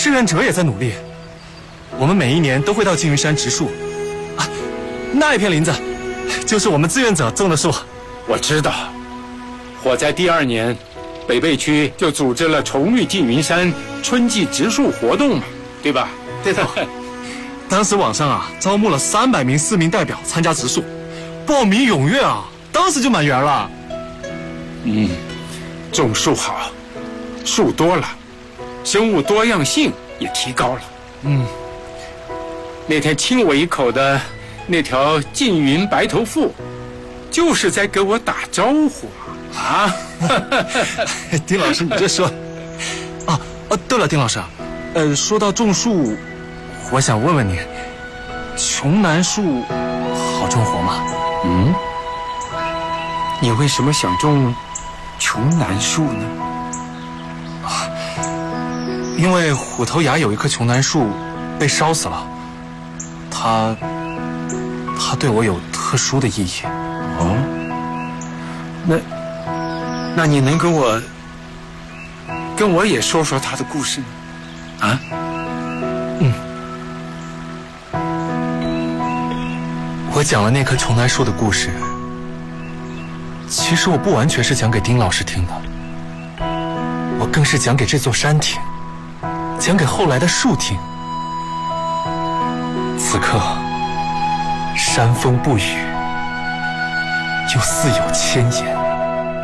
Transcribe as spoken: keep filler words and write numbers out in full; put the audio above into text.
志愿者也在努力。我们每一年都会到缙云山植树，啊，那一片林子，就是我们志愿者种的树。 我知道，火灾第二年，北碚区就组织了重绿缙云山春季植树活动嘛，对吧？ 对的。当时网上啊，招募了三百名市民代表参加植树，报名踊跃啊，当时就满员了。 嗯，种树好，树多了，生物多样性也提高了。 嗯。 那天亲我一口的那条缙云白头鹄，就是在给我打招呼啊！ 丁老师，你这说，啊哦，对了，丁老师，呃，说到种树，我想问问你，琼楠树好种活吗？ 嗯，你为什么想种琼楠树呢？ 啊，因为虎头崖有一棵琼楠树被烧死了。它，它对我有特殊的意义。 哦，那，那你能跟我，跟我也说说它的故事吗？啊？ 嗯。我讲了那棵琼楠树的故事，其实我不完全是讲给丁老师听的，我更是讲给这座山听，讲给后来的树听。此刻，山风不语，又似有千言。